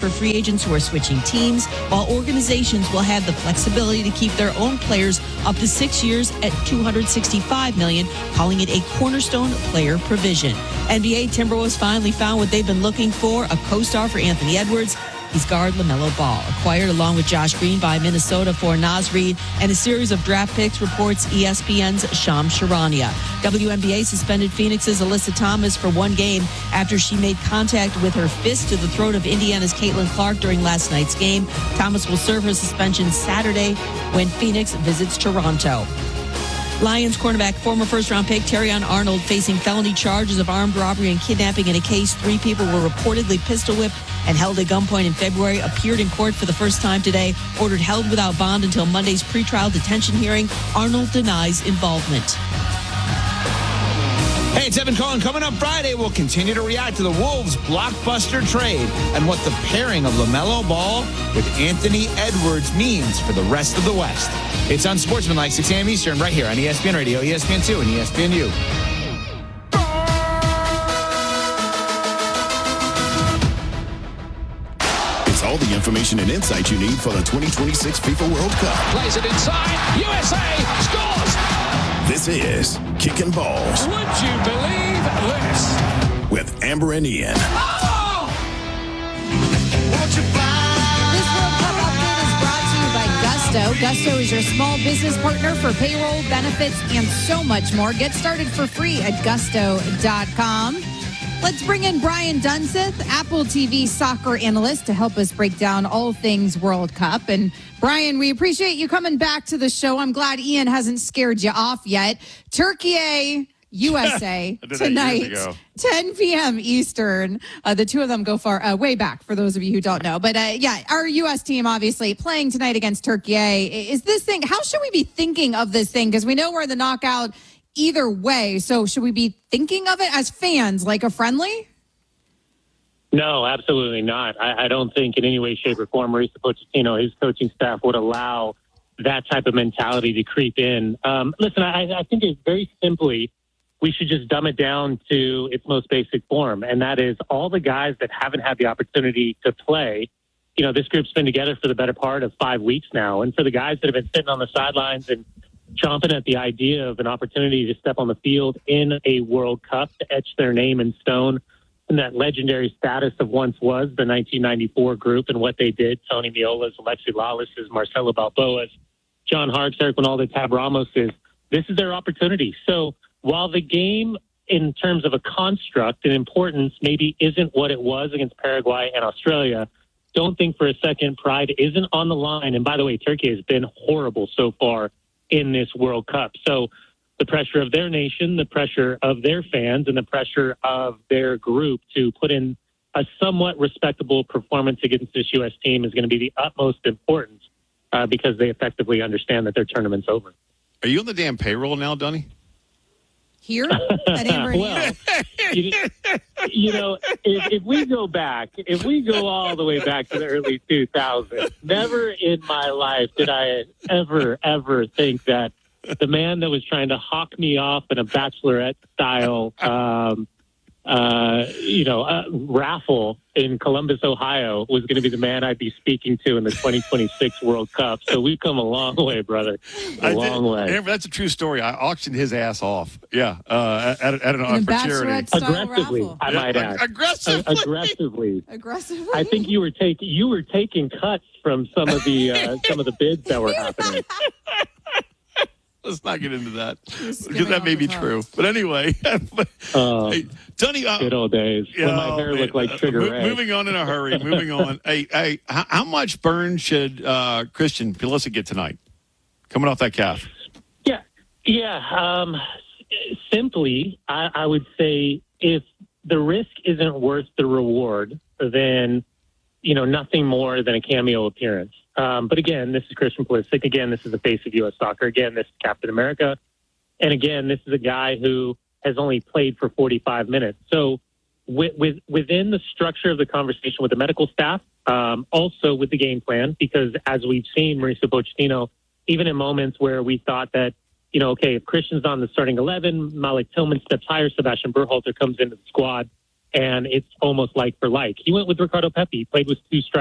for free agents who are switching teams, while organizations will have the flexibility to keep their own players up to 6 years at $265 million, calling it a cornerstone player provision. NBA Timberwolves finally found what they've been looking for, a co-star for Anthony Edwards. He's guard LaMelo Ball, acquired along with Josh Green by Minnesota for Naz Reid and a series of draft picks, reports ESPN's Shams Charania. WNBA suspended Phoenix's Alyssa Thomas for 1 game after she made contact with her fist to the throat of Indiana's Caitlin Clark during last night's game. Thomas will serve her suspension Saturday when Phoenix visits Toronto. Lions cornerback, former first-round pick Terrion Arnold, facing felony charges of armed robbery and kidnapping in a case 3 people were reportedly pistol-whipped and held at gunpoint in February, appeared in court for the first time today, ordered held without bond until Monday's pretrial detention hearing. Arnold denies involvement. Hey, it's Evan Cohen. Coming up Friday, we'll continue to react to the Wolves' blockbuster trade and what the pairing of LaMelo Ball with Anthony Edwards means for the rest of the West. It's Unsportsmanlike, 6 a.m. Eastern, right here on ESPN Radio, ESPN2, and ESPNU. It's all the information and insight you need for the 2026 FIFA World Cup. Plays it inside. USA scores. This is Kicking Balls. Would you believe this? With Amber and Ian. Oh! This World Cup update is brought to you by Gusto. Gusto is your small business partner for payroll, benefits, and so much more. Get started for free at gusto.com. Let's bring in Brian Dunseth, Apple TV soccer analyst, to help us break down all things World Cup. And Brian, we appreciate you coming back to the show. I'm glad Ian hasn't scared you off yet. Turkey, USA tonight, 10 p.m. Eastern. The two of them go far way back, for those of you who don't know. But yeah, our U.S. team obviously playing tonight against Turkey. Is this thing? How should we be thinking of this thing? Because we know we're in the knockout either way. So should we be thinking of it as fans like a friendly? No, absolutely not. I don't think in any way, shape, or form Mauricio Pochettino, his coaching staff, would allow that type of mentality to creep in. Listen, I think it's very simply, we should just dumb it down to its most basic form, and that is all the guys that haven't had the opportunity to play. You know, this group's been together for the better part of 5 weeks now, and for the guys that have been sitting on the sidelines and chomping at the idea of an opportunity to step on the field in a World Cup to etch their name in stone and that legendary status of once was the 1994 group and what they did, Tony Meola's, Alexi Lawless's, Marcelo Balboa's, John Harkes, Eric Winaldo, Tab Ramos's. This is their opportunity. So while the game in terms of a construct and importance maybe isn't what it was against Paraguay and Australia, don't think for a second pride isn't on the line. And by the way, Turkey has been horrible so far in this World Cup. So the pressure of their nation, the pressure of their fans, and the pressure of their group to put in a somewhat respectable performance against this U.S. team is going to be the utmost importance because they effectively understand that their tournament's over. Are you on the damn payroll now, Dunny? Here at Amber and Well, you know, if we go all the way back to the early 2000s, never in my life did I ever think that the man that was trying to hawk me off in a bachelorette style, raffle in Columbus, Ohio, was going to be the man I'd be speaking to in the 2026 World Cup. So we've come a long way, brother. A long way. Amber, that's a true story. I auctioned his ass off. Yeah, at an for charity. Aggressively, raffle. I might add. Aggressively. Aggressively. I think you were taking cuts from some of the bids that were happening. Let's not get into that because that may be true. But anyway, hey, Tony, good old days when my hair looked like Sugar Ray. Moving on in a hurry. Moving on. Hey, how much burn should Christian Pulisic get tonight? Coming off that calf. Yeah. Simply, I would say if the risk isn't worth the reward, then nothing more than a cameo appearance. But again, this is Christian Pulisic. Again, this is the face of U.S. soccer. Again, this is Captain America. And again, this is a guy who has only played for 45 minutes. So within the structure of the conversation with the medical staff, also with the game plan, because as we've seen, Mauricio Pochettino, even in moments where we thought that, if Christian's on the starting 11, Malik Tillman steps higher, Sebastian Berhalter comes into the squad, and it's almost like for like. He went with Ricardo Pepi, played with two strikers.